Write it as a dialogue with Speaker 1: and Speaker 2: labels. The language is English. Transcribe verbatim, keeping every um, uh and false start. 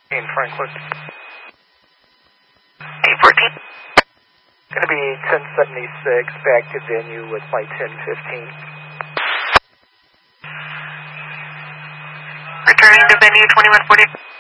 Speaker 1: In Franklin.
Speaker 2: eight fourteen.
Speaker 1: Going to be ten seventy-six back to venue with flight ten fifteen.
Speaker 2: Returning to venue twenty-one forty.